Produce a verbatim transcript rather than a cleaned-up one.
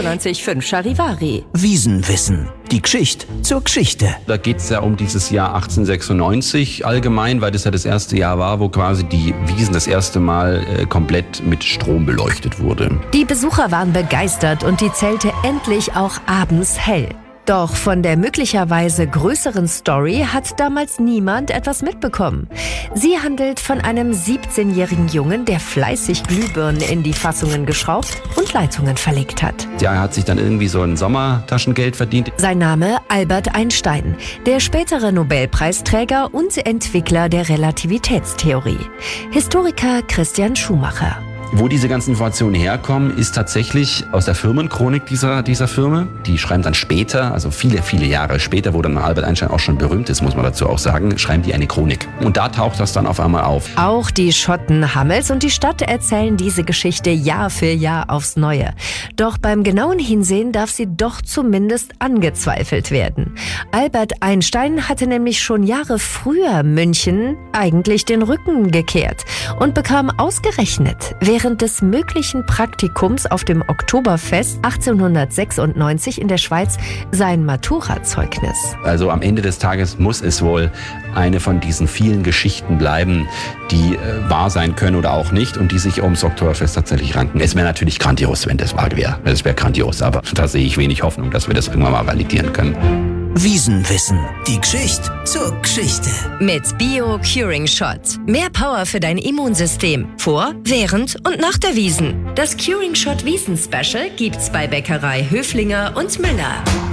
sechsundneunzig Komma fünf Charivari. Wiesenwissen. Die Geschichte zur Geschichte. Da geht es ja um dieses Jahr achtzehnhundertsechsundneunzig allgemein, weil das ja das erste Jahr war, wo quasi die Wiesn das erste Mal äh, komplett mit Strom beleuchtet wurde. Die Besucher waren begeistert und die Zelte endlich auch abends hell. Doch von der möglicherweise größeren Story hat damals niemand etwas mitbekommen. Sie handelt von einem siebzehnjährigen Jungen, der fleißig Glühbirnen in die Fassungen geschraubt und Leitungen verlegt hat. Ja, er hat sich dann irgendwie so ein Sommertaschengeld verdient. Sein Name Albert Einstein, der spätere Nobelpreisträger und Entwickler der Relativitätstheorie. Historiker Christian Schumacher. Wo diese ganzen Informationen herkommen, ist tatsächlich aus der Firmenchronik dieser, dieser Firma. Die schreiben dann später, also viele, viele Jahre später, wo dann Albert Einstein auch schon berühmt ist, muss man dazu auch sagen, schreiben die eine Chronik. Und da taucht das dann auf einmal auf. Auch die Schotten Hammels und die Stadt erzählen diese Geschichte Jahr für Jahr aufs Neue. Doch beim genauen Hinsehen darf sie doch zumindest angezweifelt werden. Albert Einstein hatte nämlich schon Jahre früher München eigentlich den Rücken gekehrt und bekam ausgerechnet während Während des möglichen Praktikums auf dem Oktoberfest achtzehnhundertsechsundneunzig in der Schweiz sein Maturazeugnis. Also am Ende des Tages muss es wohl eine von diesen vielen Geschichten bleiben, die äh, wahr sein können oder auch nicht und die sich ums Oktoberfest tatsächlich ranken. Es wäre natürlich grandios, wenn das wahr wäre. Es wäre grandios, aber da sehe ich wenig Hoffnung, dass wir das irgendwann mal validieren können. Wiesenwissen. Die Geschichte zur Geschichte. Mit Bio Curing Shot. Mehr Power für dein Immunsystem. Vor, während und nach der Wiesn. Das Curing Shot Wiesn Special gibt's bei Bäckerei Höflinger und Müller.